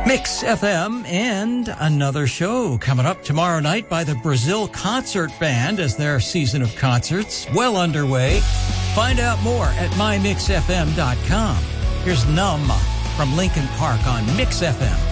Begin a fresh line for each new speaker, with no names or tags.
Mix FM and another show coming up tomorrow night by the Brazil Concert Band as their season of concerts well underway. Find out more at mymixfm.com. Here's Numb from Linkin Park on Mix FM.